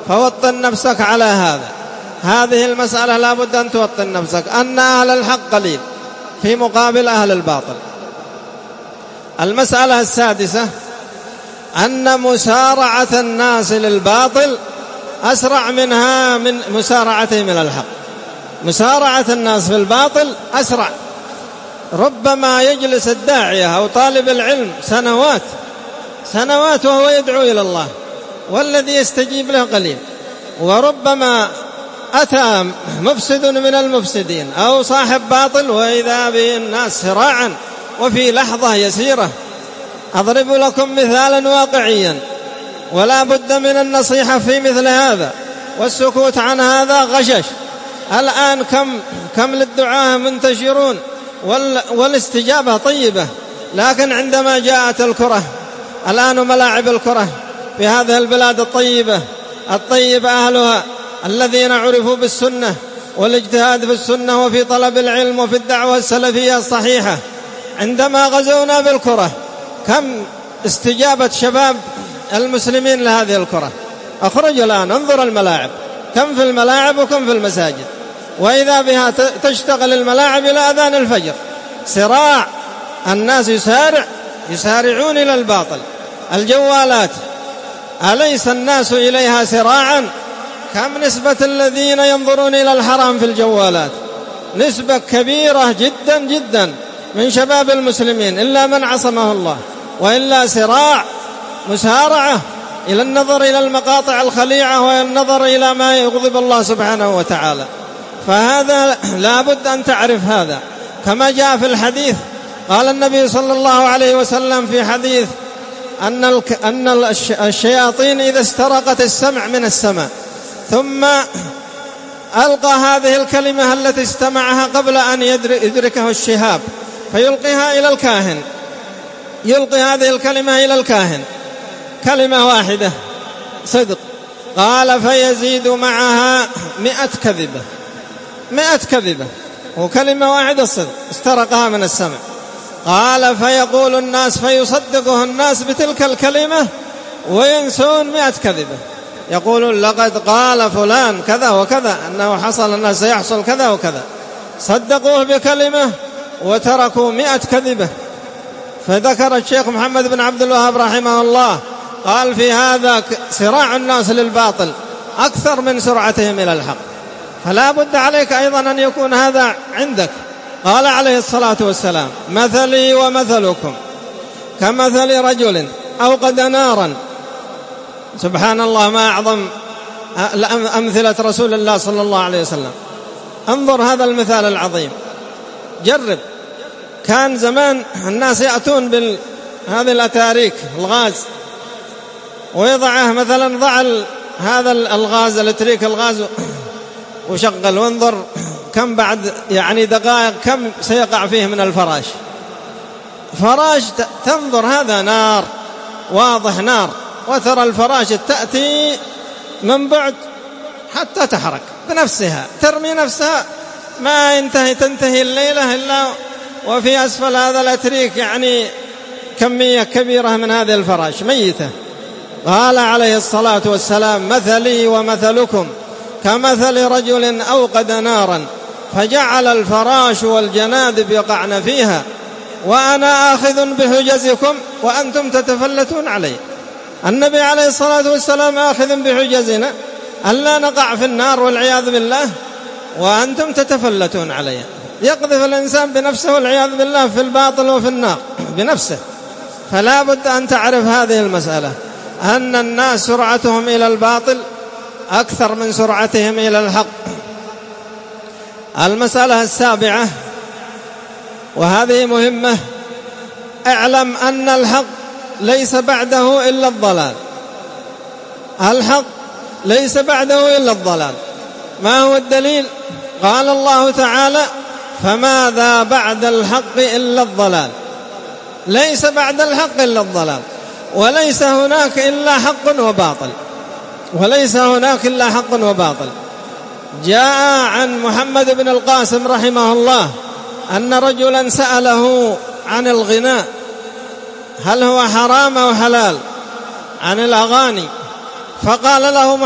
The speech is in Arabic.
فوطن نفسك على هذا. هذه المسألة لا بد أن توطن نفسك أن أهل الحق قليل في مقابل أهل الباطل. المسألة السادسة أن مسارعة الناس للباطل أسرع منها من مسارعتهم إلى الحق. مسارعة الناس في الباطل أسرع. ربما يجلس الداعية أو طالب العلم سنوات وهو يدعو إلى الله والذي يستجيب له قليل، وربما أتى مفسد من المفسدين أو صاحب باطل وإذا به الناس سراعا وفي لحظة يسيرة. أضرب لكم مثالا واقعيا ولا بد من النصيحة في مثل هذا، والسكوت عن هذا غشش. الآن كم للدعاء منتشرون والاستجابة طيبة، لكن عندما جاءت الكرة الآن ملاعب الكرة في هذه البلاد الطيبة أهلها الذين عرفوا بالسنة والاجتهاد في السنة وفي طلب العلم وفي الدعوة السلفية الصحيحة، عندما غزونا بالكرة كم استجابة شباب المسلمين لهذه الكرة. أخرج الآن انظر الملاعب، كم في الملاعب وكم في المساجد، وإذا بها تشتغل الملاعب إلى أذان الفجر. صراع الناس يسارعون إلى الباطل. الجوالات أليس الناس إليها سراعا؟ كم نسبة الذين ينظرون إلى الحرام في الجوالات؟ نسبة كبيرة جدا جدا من شباب المسلمين إلا من عصمه الله، وإلا مسارعة إلى النظر إلى المقاطع الخليعة والنظر إلى ما يغضب الله سبحانه وتعالى. فهذا لا بد أن تعرف هذا. كما جاء في الحديث قال النبي صلى الله عليه وسلم في حديث أن الشياطين إذا استرقت السمع من السماء ثم ألقى هذه الكلمة التي استمعها قبل أن يدركه الشهاب فيلقيها إلى الكاهن، يلقي هذه الكلمة إلى الكاهن، كلمة واحدة صدق، قال فيزيد معها 100 كذبة وكلمة واحدة صدق استرقها من السمع. قال فيقول الناس فيصدقه الناس بتلك الكلمة وينسون 100 كذبة، يقولون لقد قال فلان كذا وكذا أنه حصل الناس سيحصل كذا وكذا، صدقوه بكلمة وتركوا 100 كذبة. فذكر الشيخ محمد بن عبد الوهاب رحمه الله قال في هذا سراع الناس للباطل أكثر من سرعتهم إلى الحق، فلا بد عليك أيضا أن يكون هذا عندك. قال عليه الصلاة والسلام مثلي ومثلكم كمثل رجل أوقد نارا. سبحان الله، ما أعظم أمثلة رسول الله صلى الله عليه وسلم. انظر هذا المثال العظيم، جرب. كان زمان الناس يأتون بهذه الأتاريك الغاز ويضعه مثلا، ضع هذا الغاز الاتريك الغاز وشغل، وانظر كم بعد دقائق كم سيقع فيه من فراش تنظر هذا نار واضح نار، وترى الفراش تأتي من بعد حتى تحرق بنفسها، ترمي نفسها، ما تنتهي الليلة إلا وفي أسفل هذا الأتريك كمية كبيرة من هذه الفراش ميتة. قال عليه الصلاة والسلام مثلي ومثلكم كمثل رجل أوقد نارا فجعل الفراش والجنادب يقعن فيها وأنا آخذ بحجزكم وأنتم تتفلتون علي. النبي عليه الصلاة والسلام آخذ بحجزنا ألا نقع في النار والعياذ بالله وأنتم تتفلتون علي. يقذف الإنسان بنفسه والعياذ بالله في الباطل وفي النار بنفسه. فلا بد أن تعرف هذه المسألة، أن الناس سرعتهم إلى الباطل أكثر من سرعتهم إلى الحق. المسألة السابعة وهذه مهمة، اعلم أن الحق ليس بعده إلا الضلال. الحق ليس بعده إلا الضلال. ما هو الدليل؟ قال الله تعالى فماذا بعد الحق إلا الضلال. ليس بعد الحق إلا الضلال، وليس هناك إلا حق وباطل، وليس هناك إلا حق وباطل. جاء عن محمد بن القاسم رحمه الله أن رجلا سأله عن الغناء هل هو حرام أو حلال، عن الأغاني، فقال له